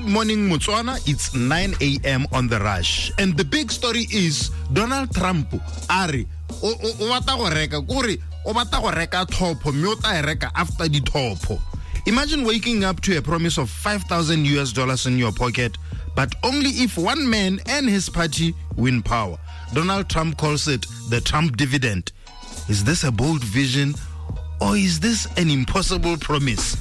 Good morning, Motswana. It's 9 a.m. on The Rush. And the big story is Donald Trump, Ari, after the topo. Imagine waking up to a promise of $5,000 in your pocket, but only if one man and his party win power. Donald Trump calls it the Trump dividend. Is this a bold vision or is this an impossible promise?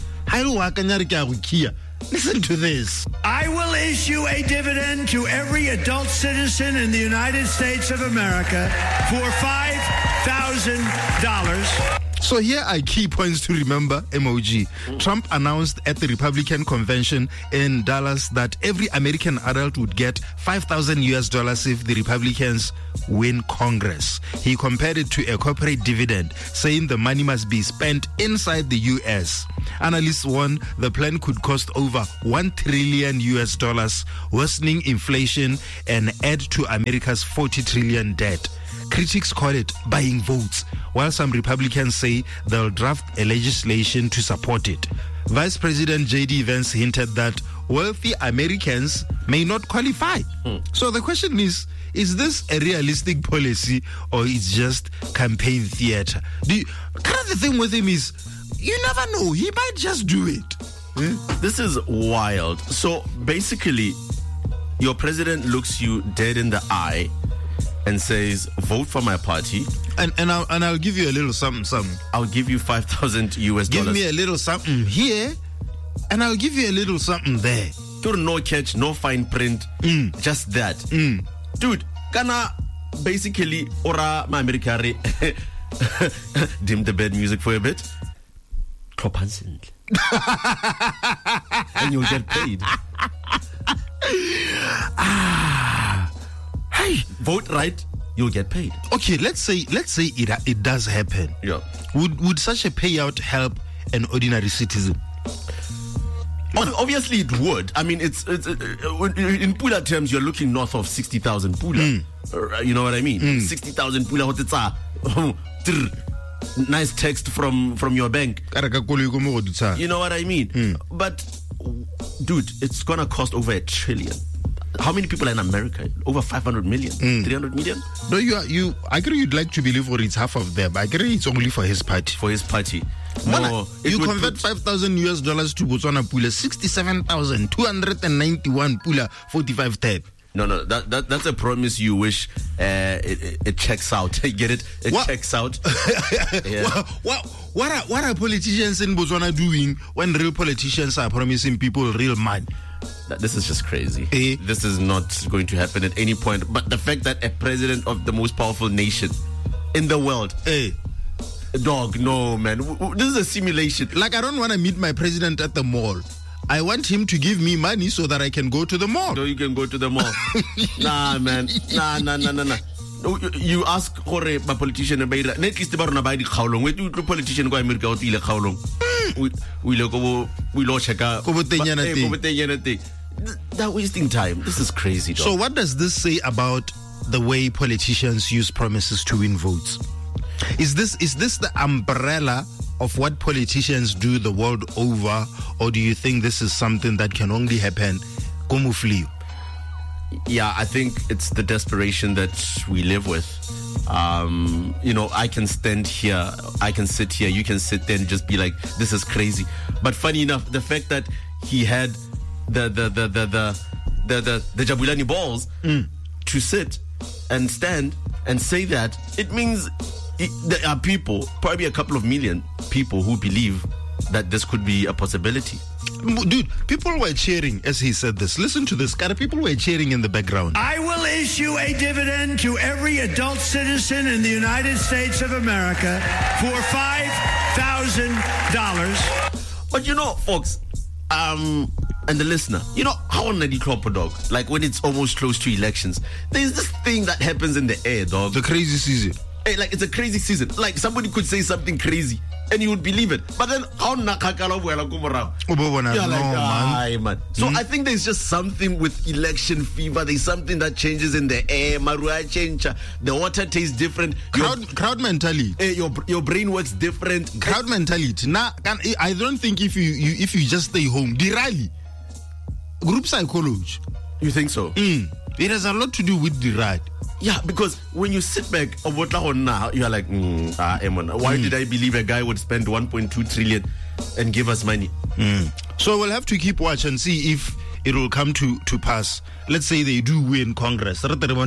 Listen to this. I will issue a dividend to every adult citizen in the United States of America for $5,000. So here are key points to remember, MOG. Trump announced at the Republican convention in Dallas that every American adult would get $5,000 if the Republicans win Congress. He compared it to a corporate dividend, saying the money must be spent inside the U.S. Analysts warn the plan could cost over $1 trillion, worsening inflation and add to America's $40 trillion debt. Critics call it buying votes, while some Republicans say they'll draft a legislation to support it. Vice President J.D. Vance hinted that wealthy Americans may not qualify. So the question is this a realistic policy or it's just campaign theater? The thing with him is, you never know, he might just do it. This is wild. So basically, your president looks you dead in the eye and says, vote for my party. And I'll give you a little something. I'll give you $5,000. Give me a little something here, and I'll give you a little something there. No catch, no fine print, just that. Dude, kana basically, ora ma Americare, dim the bed music for a bit. And you'll get paid. Hey, vote right, you'll get paid. Okay, let's say it does happen. Yeah. Would such a payout help an ordinary citizen? Obviously, it would. I mean, it's in Pula terms, you're looking north of 60,000 Pula. You know what I mean? 60,000 Pula. What it's nice text from your bank. You know what I mean? But, dude, it's gonna cost over $1 trillion. How many people are in America? Over 500 million? 300 million? No, you. I agree you'd like to believe or it's half of them. I agree it's only for his party. For his party. No, you convert $5,000 to Botswana Pula, 67,291 Pula, 45 tab. No, that's a promise you wish it checks out. Get it? It checks out. Yeah. What are politicians in Botswana doing when real politicians are promising people real money? This is just crazy. This is not going to happen at any point. But the fact that a president of the most powerful nation in the world, dog, no, man. This is a simulation. Like, I don't want to meet my president at the mall. I want him to give me money so that I can go to the mall. No, you can go to the mall. Nah, man. Nah. You ask a politician about it. At least the barona buy the khaulong. Wait, you politician go America out ile khaulong. We check out. They're wasting time. This is crazy, dog. So what does this say about the way politicians use promises to win votes? Is this the umbrella of what politicians do the world over, or do you think this is something that can only happen Komufliu? Yeah, I think it's the desperation that we live with. I can stand here, I can sit here, you can sit there and just be like, this is crazy. But funny enough, the fact that he had the Jabulani balls to sit and stand and say that, it means there are people, probably a couple of million people who believe that this could be a possibility. Dude, people were cheering as he said this. Listen to this. People were cheering in the background. I will issue a dividend to every adult citizen in the United States of America for $5,000. But folks, and the listener, how on the crop dog, like when it's almost close to elections, there's this thing that happens in the air, dog. The crazy season. Hey, like it's a crazy season. Like somebody could say something crazy and you would believe it. But then how man. So I think there's just something with election fever. There's something that changes in the air. Marua change. The water tastes different. Crowd mentality. Your brain works different. Crowd mentality. Now, I don't think if you just stay home, the rally. group psychology. You think so? It has a lot to do with the right. Yeah, because when you sit back, you are like, why did I believe a guy would spend 1.2 trillion and give us money? So we'll have to keep watch and see if it will come to pass. Let's say they do win Congress. Headlines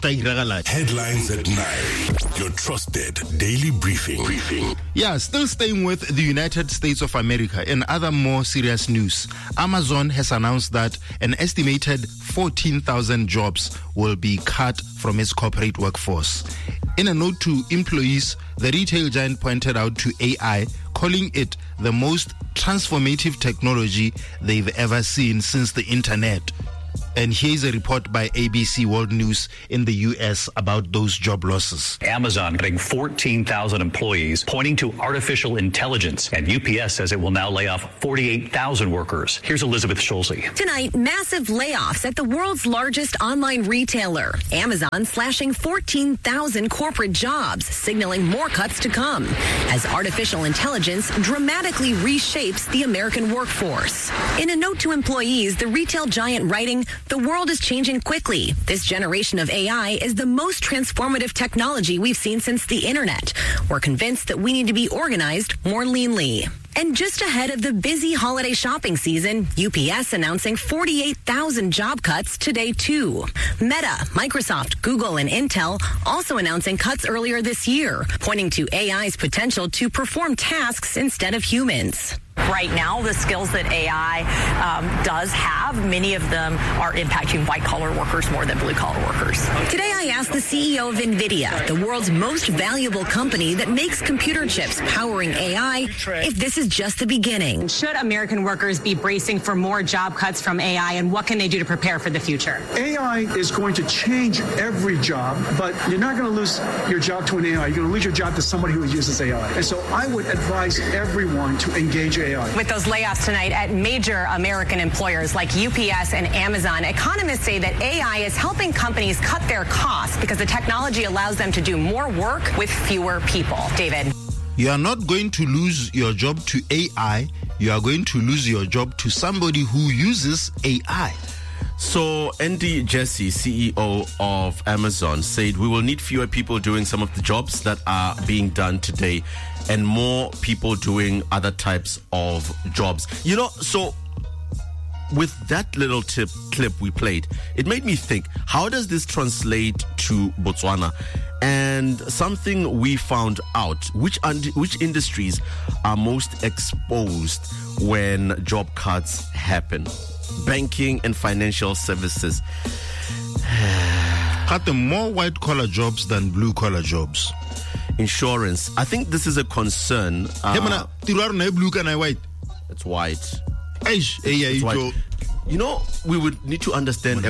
at 9. Your trusted daily briefing. Yeah, still staying with the United States of America. In other more serious news, Amazon has announced that an estimated 14,000 jobs will be cut from its corporate workforce. In a note to employees, the retail giant pointed out to AI, calling it the most transformative technology they've ever seen since the internet. And here's a report by ABC World News in the U.S. about those job losses. Amazon cutting 14,000 employees, pointing to artificial intelligence. And UPS says it will now lay off 48,000 workers. Here's Elizabeth Schulze. Tonight, massive layoffs at the world's largest online retailer. Amazon slashing 14,000 corporate jobs, signaling more cuts to come as artificial intelligence dramatically reshapes the American workforce. In a note to employees, the retail giant writing, "The world is changing quickly. This generation of AI is the most transformative technology we've seen since the internet. We're convinced that we need to be organized more leanly." And just ahead of the busy holiday shopping season, UPS announcing 48,000 job cuts today, too. Meta, Microsoft, Google, and Intel also announcing cuts earlier this year, pointing to AI's potential to perform tasks instead of humans. Right now, the skills that AI does have, many of them are impacting white-collar workers more than blue-collar workers. Today, I asked the CEO of NVIDIA, the world's most valuable company that makes computer chips powering AI, if this is just the beginning. Should American workers be bracing for more job cuts from AI, and what can they do to prepare for the future? AI is going to change every job, but you're not going to lose your job to an AI. You're going to lose your job to somebody who uses AI. And so I would advise everyone to engage AI. With those layoffs tonight at major American employers like UPS and Amazon, economists say that AI is helping companies cut their costs because the technology allows them to do more work with fewer people. David. You are not going to lose your job to AI. You are going to lose your job to somebody who uses AI. So Andy Jassy, CEO of Amazon, said we will need fewer people doing some of the jobs that are being done today and more people doing other types of jobs. You know, so with that little clip we played, it made me think, how does this translate to Botswana? And something we found out, which industries are most exposed when job cuts happen? Banking and financial services. Cut them more white-collar jobs than blue-collar jobs. Insurance. I think this is a concern. It's white. It's white. You know, we would need to understand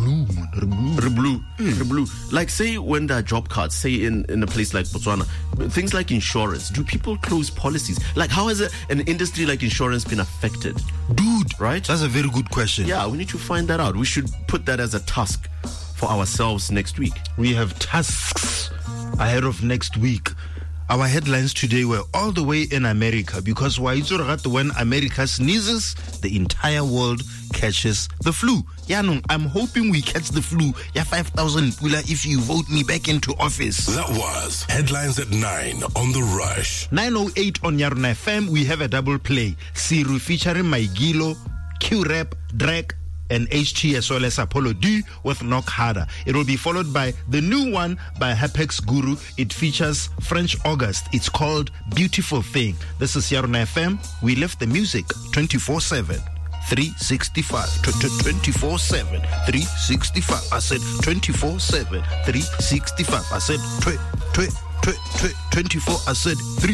blue. Like, say when there are job cuts, say in a place like Botswana, things like insurance. Do people close policies? Like, how has an industry like insurance been affected? Dude, right? That's a very good question. Yeah, we need to find that out. We should put that as a task for ourselves next week. We have tasks ahead of next week. Our headlines today were all the way in America because when America sneezes, the entire world catches the flu. I'm hoping we catch the flu. 5,000 pula if you vote me back into office. That was Headlines at 9 on The Rush. 9:08 on Yarna FM, we have a double play. Siru featuring Maigilo, Q-Rap, Drake, and HT as well as Apollo D with Knock Harder. It will be followed by the new one by Hapex Guru. It features French August. It's called Beautiful Thing. This is Yarna FM. We lift the music 24/7. 365 24/7 365. I said 24/7 365. I said 24. I said 3